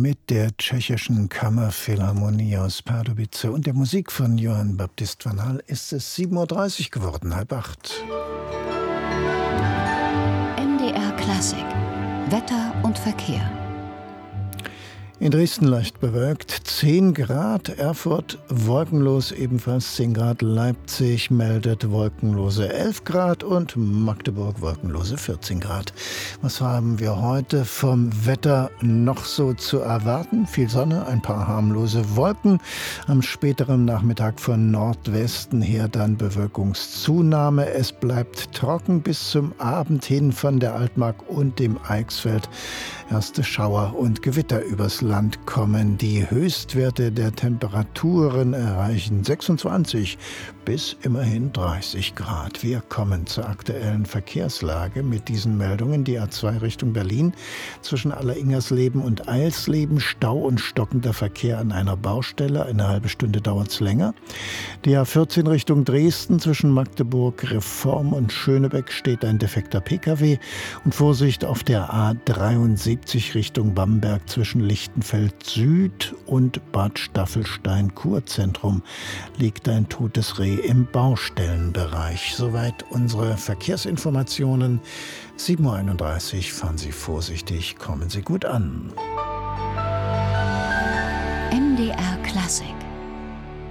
mit der tschechischen Kammerphilharmonie aus Pardubice und der Musik von Johann Baptist van Hal ist es 7:30 Uhr geworden, 7:30. NDR Klassik. Wetter und Verkehr. In Dresden leicht bewölkt, 10 Grad, Erfurt wolkenlos, ebenfalls 10 Grad, Leipzig meldet wolkenlose 11 Grad und Magdeburg wolkenlose 14 Grad. Was haben wir heute vom Wetter noch so zu erwarten? Viel Sonne, ein paar harmlose Wolken, am späteren Nachmittag von Nordwesten her dann Bewölkungszunahme. Es bleibt trocken bis zum Abend hin von der Altmark und dem Eichsfeld. Erste Schauer und Gewitter übers Land kommen. Die Höchstwerte der Temperaturen erreichen 26 bis immerhin 30 Grad. Wir kommen zur aktuellen Verkehrslage mit diesen Meldungen. Die A2 Richtung Berlin zwischen Alleringersleben und Eilsleben. Stau und stockender Verkehr an einer Baustelle. Eine halbe Stunde dauert es länger. Die A14 Richtung Dresden zwischen Magdeburg, Reform und Schönebeck steht ein defekter Pkw. Und Vorsicht auf der A73 Richtung Bamberg zwischen Lichtenfeld Süd und Bad Staffelstein Kurzentrum liegt ein totes Reh im Baustellenbereich. Soweit unsere Verkehrsinformationen. 7:31 Uhr, fahren Sie vorsichtig, kommen Sie gut an. NDR Klassik.